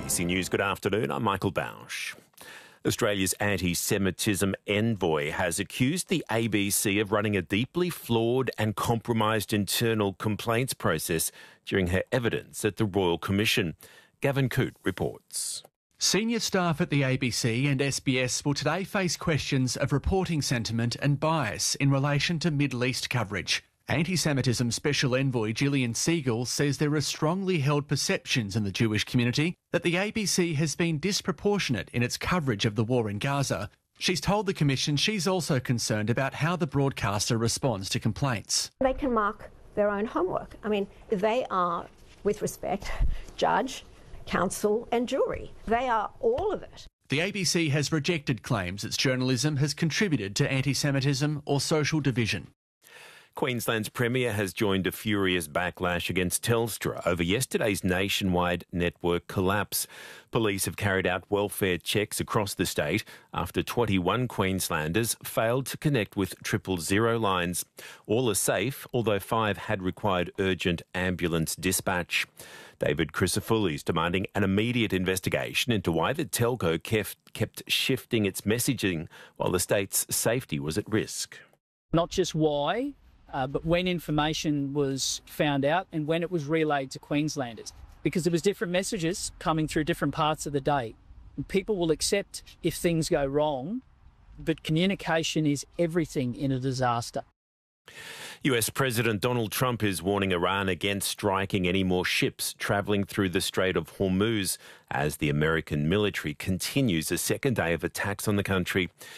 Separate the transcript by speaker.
Speaker 1: ABC News, good afternoon. I'm Michael Bausch. Australia's anti-Semitism envoy has accused the ABC of running a deeply flawed and compromised internal complaints process during her evidence at the Royal Commission. Gavin Coote reports.
Speaker 2: Senior staff at the ABC and SBS will today face questions of reporting sentiment and bias in relation to Middle East coverage. Anti-Semitism Special Envoy Gillian Segal says there are strongly held perceptions in the Jewish community that the ABC has been disproportionate in its coverage of the war in Gaza. She's told the Commission she's also concerned about how the broadcaster responds to complaints.
Speaker 3: They can mark their own homework. I mean, they are, with respect, judge, counsel and jury. They are all of it.
Speaker 2: The ABC has rejected claims its journalism has contributed to anti-Semitism or social division.
Speaker 1: Queensland's Premier has joined a furious backlash against Telstra over yesterday's nationwide network collapse. Police have carried out welfare checks across the state after 21 Queenslanders failed to connect with 000 lines. All are safe, although 5 had required urgent ambulance dispatch. David Crisafulli is demanding an immediate investigation into why the telco kept shifting its messaging while the state's safety was at risk.
Speaker 4: Not just why, but when information was found out and when it was relayed to Queenslanders, because there was different messages coming through different parts of the day. And people will accept if things go wrong, but communication is everything in a disaster.
Speaker 1: US President Donald Trump is warning Iran against striking any more ships travelling through the Strait of Hormuz as the American military continues a second day of attacks on the country.